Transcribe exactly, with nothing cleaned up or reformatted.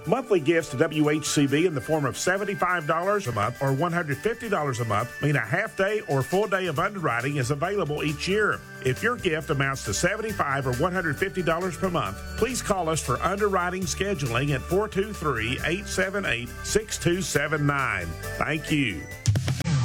Monthly gifts to W H C B in the form of seventy-five dollars a month or one hundred fifty dollars a month mean a half day or full day of underwriting is available each year. If your gift amounts to seventy-five dollars or one hundred fifty dollars per month, please call us for underwriting scheduling at four two three, eight seven eight, six two seven nine. Thank you.